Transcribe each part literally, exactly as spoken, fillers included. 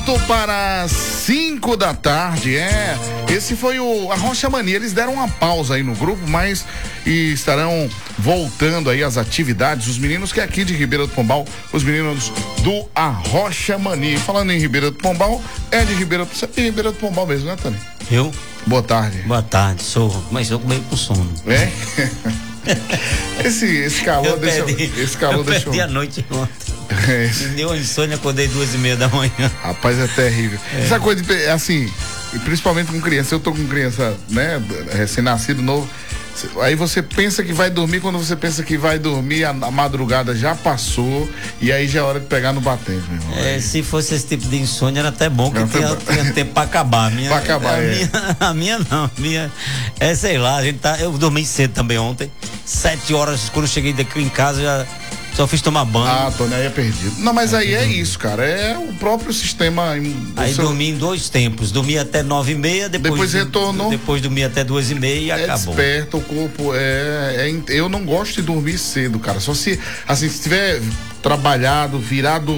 Quarto para cinco da tarde, é. Esse foi o Arrocha Mania. Eles deram uma pausa aí no grupo, mas e estarão voltando aí às atividades. Os meninos que é aqui de Ribeira do Pombal, os meninos do Arrocha Mania. Falando em Ribeira do Pombal, é de Ribeira, você é de Ribeira do Pombal mesmo, né, Tony? Eu? Boa tarde. Boa tarde, sou, mas eu meio com sono. É? esse, esse calor eu deixa. Perdi, esse calor eu deixa. perdi a noite ontem. Me deu uma insônia, acordei duas e meia da manhã. Rapaz, é terrível. É. Essa coisa de, assim, principalmente com criança, eu tô com criança, né, recém-nascido, novo. Aí você pensa que vai dormir, quando você pensa que vai dormir, a, a madrugada já passou e aí já é hora de pegar no batente, meu irmão. É, se fosse esse tipo de insônia era até bom, que tinha, tinha tempo pra acabar. A minha, pra acabar, a, é. minha, a minha não, a minha é, sei lá, a gente tá, eu dormi cedo também ontem, sete horas, quando eu cheguei daqui em casa já só fiz tomar banho. Ah, Tony, aí é perdido. Não, mas aí, aí é isso, cara. É o próprio sistema. Aí seu... dormi em dois tempos. Dormi até nove e meia, depois, depois retornou. Depois dormi até duas e meia e é acabou. Desperta o corpo. É, é, eu não gosto de dormir cedo, cara. Só se, assim, se tiver trabalhado, virado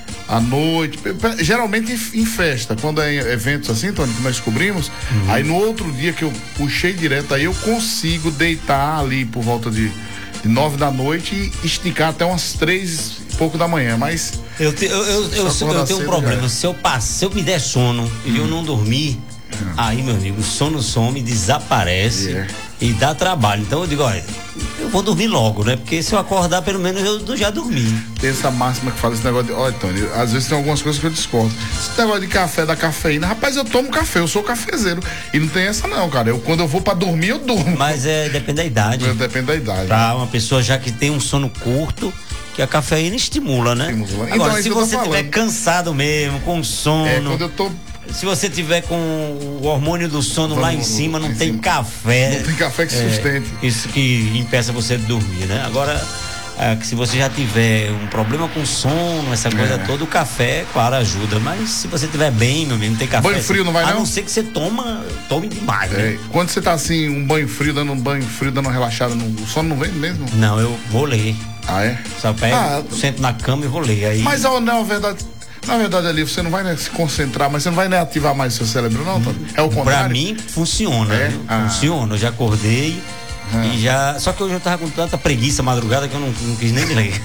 à noite. Geralmente em festa, quando é eventos assim, Tony, que nós descobrimos. Uhum. Aí no outro dia que eu puxei direto, aí eu consigo deitar ali por volta de. de nove da noite e esticar até umas três e pouco da manhã, mas eu, te, eu, eu, eu, eu, eu tenho um problema, já. se eu passo, se eu me der sono hum. e eu não dormir, hum. aí meu amigo, o sono some, desaparece yeah. e dá trabalho, então eu digo, olha, eu vou dormir logo, né, porque se eu acordar pelo menos eu já dormi. Tem essa máxima que fala esse negócio de, olha Tony, às vezes tem algumas coisas que eu discordo, esse negócio de café, da cafeína, rapaz, eu tomo café, eu sou cafezeiro e não tem essa não, cara, eu, quando eu vou pra dormir eu durmo. Mas é, depende da idade. Depende da idade. Pra uma pessoa já que tem um sono curto, que a cafeína estimula, né? Estimula. Agora, então, se você estiver cansado mesmo, com sono, é, quando eu tô... se você tiver com o hormônio do sono Vamos, lá em cima, não em tem cima. café. Não tem café que sustente. É, isso que impeça você de dormir, né? Agora, é, que se você já tiver um problema com sono, essa coisa é. toda, o café, claro, ajuda. Mas se você tiver bem, meu amigo, não tem café. Banho frio não vai a não? A não ser que você toma, tome demais, é. né? Quando você tá assim, um banho frio, dando um banho frio, dando uma relaxada, no, o sono não vem mesmo? Não, eu vou ler. Ah, é? Só pego, ah, sento na cama e vou ler. Aí... Mas não, na verdade, na verdade ali você não vai né, se concentrar, mas você não vai né, ativar mais seu cérebro, não, Tony? É o contrário? Pra mim, funciona. É? Ah. Funciona, eu já acordei ah. e já... Só que hoje eu tava com tanta preguiça madrugada que eu não, não quis nem ler.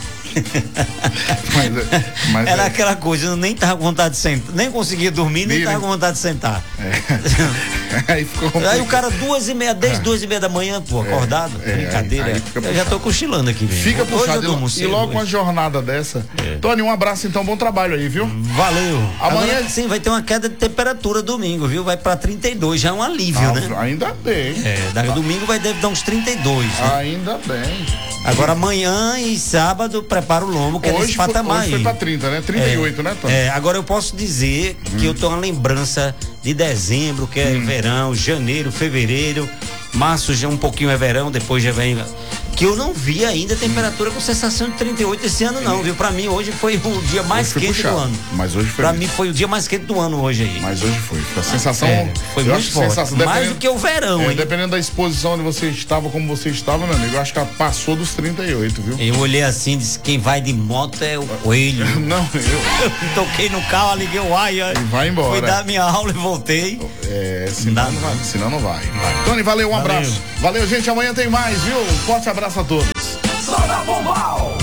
mas, mas Era é. aquela coisa, eu nem tava com vontade de sentar, nem conseguia dormir, nem tava com vontade de sentar. É. Aí, ficou aí o cara duas e meia, desde ah. duas e meia da manhã, pô, acordado, é. brincadeira. Aí, aí eu já tô cochilando aqui mesmo. Fica puxado e, cedo, e logo hoje. Uma jornada dessa. É. Tony, um abraço então, bom trabalho aí, viu? Valeu. Amanhã Agora, sim, vai ter uma queda de temperatura domingo, viu? Vai pra trinta e dois, já é um alívio, ah, né? Ainda bem. É, da, ah. domingo vai deve dar uns trinta e dois. Né? Ainda bem. Agora amanhã e sábado prepara o lombo, que hoje é nesse patamar foi, hoje foi pra trinta, né? trinta e oito, é, né, Tony? É, agora eu posso dizer hum. que eu tô uma lembrança de dezembro, que é hum. verão, janeiro, fevereiro, março já um pouquinho é verão, depois já vem... Que eu não vi ainda a temperatura com sensação de trinta e oito esse ano não, viu? Pra mim hoje foi o dia mais quente puxado, do ano. Mas hoje foi. Pra mim foi o dia mais quente do ano hoje aí. Mas hoje foi. A sensação é, foi muito forte. Sensação, mais do que o verão, é, hein? Dependendo da exposição onde você estava, como você estava, meu amigo, eu acho que ela passou dos trinta e oito, viu? Eu olhei assim, disse, quem vai de moto é o coelho. Não, eu... eu toquei no carro, liguei o ar e vai embora. Fui dar minha aula e voltei. É, senão não, não vai. Senão não vai. vai. Tony, valeu, um valeu. abraço. Valeu, gente, amanhã tem mais, viu? Um forte abraço a todos. Pombal.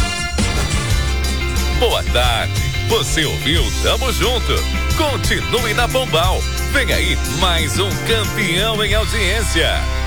Boa tarde, você ouviu? Tamo junto. Continue na Pombal. Vem aí mais um campeão em audiência.